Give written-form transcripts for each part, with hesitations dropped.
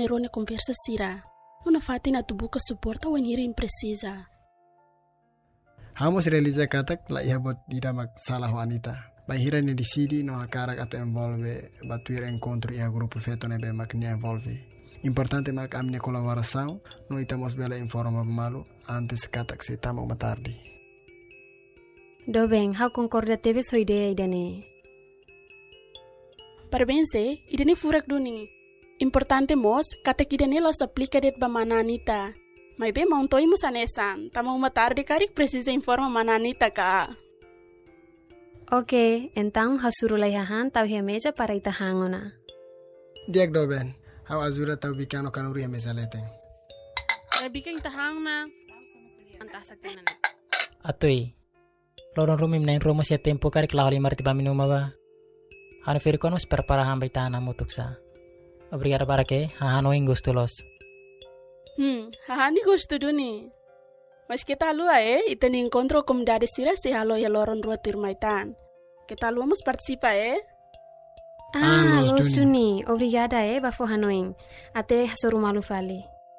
mairone conversa sira. Una fatina tu buka suporta wen hirin precisa. Hamos realiza katak la ihabot didamak salah wanita. Bahira ni decidi no akarak atau envolve batuir encontro ia grupo feto nebe mak ni envolve. Importante mak amne colaboração no itamos bela informa malu antes katak se tamo matardi. Do bem, how concorda teve sua ideia idane. Parabéns, idane furak duni. Importante mos katak idane los aplica det ba mananita. Mas bem montoimos anesan, tamo matardi karik precisa informa mananita ka. Oke, então hasurulai hahan tau hia meja para ita hangona. Diak do ben, how azura tau bikano kanuri mesaleteng. Bika ita hangna. Antasak tenan. Atui. Lorong rumim nain rumo sia tempo karik laholi marti paminuma ba. Hanu firikonos perparahan baitana mutuksa. Obrigado para que hahano ingustulos. Hahani gosto duni. Mas kita lua itani encontro comunidade sira se halo ya loron rua turmaitan. Kita lua mus participa Los duni. Obrigada bafo hanoing. Ate hasorumalu fali.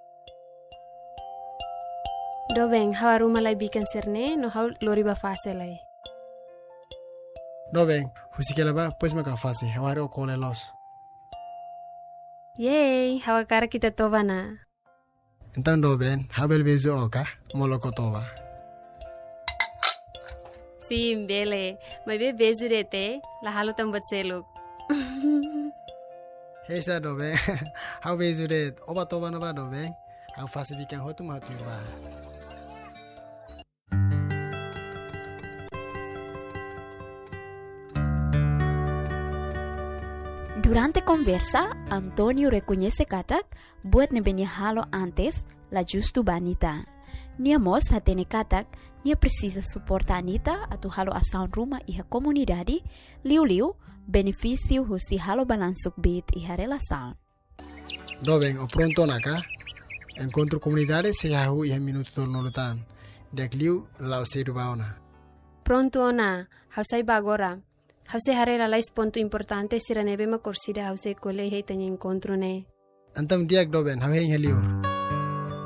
Do bem, hawa rumah lai bikin serne no hau lori ba fase lai. Do ben, husikela ba pues maka fase, hawari o kole los. Yay, hawa kara kita toba na. Então do ben, habel bezo oka, molokotova. Sim, bele. Mas be bezo rete, la halo tambat seluk. Hesa do ben, hau bezo det, oba toba na ba do ben, hau fase bikin hotu matur ba. Durante conversa, Antonio reconhece katak buat nebenya halo antes la justu banita. Nia mos hatene katak, nia precisa suporta Anita atau halo asaun rumah iha komunidade, liu benefício husi halo balansuk bit iha relação. Do ben, o pronto naka, encontro comunidade se hahu iha minuto tornolutan, dek liu lau sedu baona. Pronto na, hausai ba agora. Hause harela lais ponto importante sira nebe ma corsida hause kole hei tanya encontro ne. Antam diak do ben, hau hei liur.